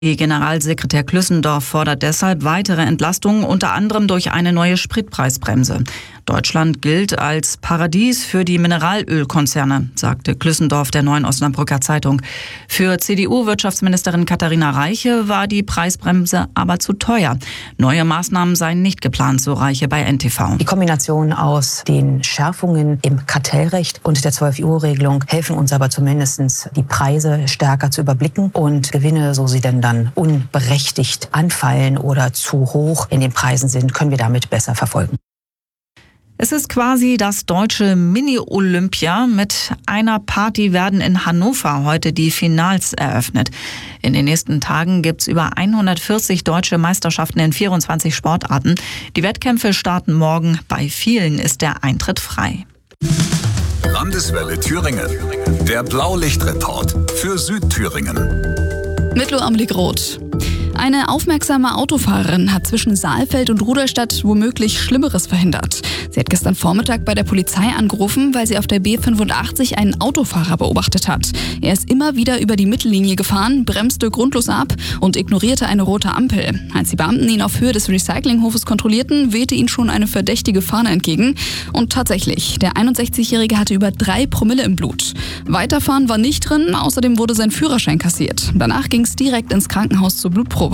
Generalsekretär Klüssendorf fordert deshalb weitere Entlastungen, unter anderem durch eine neue Spritpreisbremse. Deutschland gilt als Paradies für die Mineralölkonzerne, sagte Klüssendorf der Neuen Osnabrücker Zeitung. Für CDU-Wirtschaftsministerin Katharina Reiche war die Preisbremse aber zu teuer. Neue Maßnahmen seien nicht geplant, so Reiche bei NTV. Die Kombination aus den Schärfungen im Kartellrecht und der 12-Uhr-Regelung helfen uns aber zumindest, die Preise stärker zu überblicken und Gewinne, so sie denn dann unberechtigt anfallen oder zu hoch in den Preisen sind, können wir damit besser verfolgen. Es ist quasi das deutsche Mini-Olympia. Mit einer Party werden in Hannover heute die Finals eröffnet. In den nächsten Tagen gibt's über 140 deutsche Meisterschaften in 24 Sportarten. Die Wettkämpfe starten morgen. Bei vielen ist der Eintritt frei. Landeswelle Thüringen. Der Blaulichtreport für Südthüringen. Mit Amelie Groth. Eine aufmerksame Autofahrerin hat zwischen Saalfeld und Rudolstadt womöglich Schlimmeres verhindert. Sie hat gestern Vormittag bei der Polizei angerufen, weil sie auf der B85 einen Autofahrer beobachtet hat. Er ist immer wieder über die Mittellinie gefahren, bremste grundlos ab und ignorierte eine rote Ampel. Als die Beamten ihn auf Höhe des Recyclinghofes kontrollierten, wehte ihn schon eine verdächtige Fahne entgegen. Und tatsächlich, der 61-Jährige hatte über 3 Promille im Blut. Weiterfahren war nicht drin, außerdem wurde sein Führerschein kassiert. Danach ging es direkt ins Krankenhaus zur Blutprobe.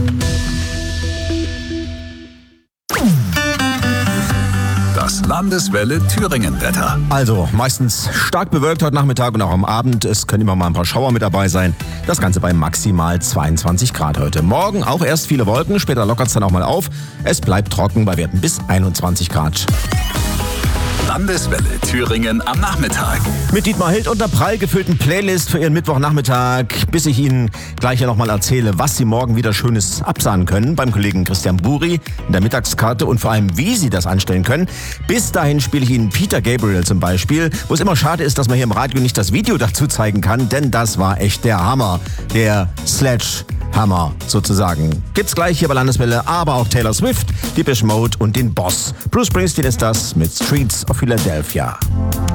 Das Landeswelle Thüringen-Wetter. Also meistens stark bewölkt heute Nachmittag und auch am Abend. Es können immer mal ein paar Schauer mit dabei sein. Das Ganze bei maximal 22 Grad heute. Morgen auch erst viele Wolken, später lockert es dann auch mal auf. Es bleibt trocken bei Werten bis 21 Grad. Landeswelle Thüringen am Nachmittag. Mit Dietmar Hild und der prall gefüllten Playlist für Ihren Mittwochnachmittag, bis ich Ihnen gleich ja nochmal erzähle, was Sie morgen wieder Schönes absahen können beim Kollegen Christian Buri in der Mittagskarte und vor allem, wie Sie das anstellen können. Bis dahin spiele ich Ihnen Peter Gabriel zum Beispiel, wo es immer schade ist, dass man hier im Radio nicht das Video dazu zeigen kann, denn das war echt der Hammer, der Sledgehammer sozusagen. Gibt's gleich hier bei Landeswelle, aber auch Taylor Swift, Depeche Mode und den Boss. Bruce Springsteen ist das mit Streets of Philadelphia.